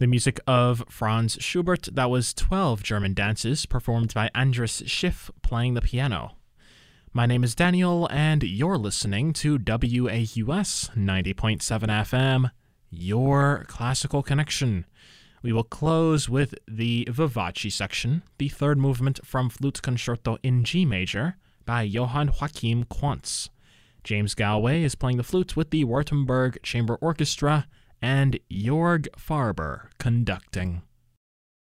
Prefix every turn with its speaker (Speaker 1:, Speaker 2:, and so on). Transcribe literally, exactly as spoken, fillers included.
Speaker 1: The music of Franz Schubert, that was twelve German dances performed by Andras Schiff playing the piano. My name is Daniel, and you're listening to W A U S ninety point seven F M, your classical connection. We will close with the Vivace section, the third movement from Flute Concerto in G major by Johann Joachim Quantz. James Galway is playing the flute with the Württemberg Chamber Orchestra, and Jörg Farber conducting.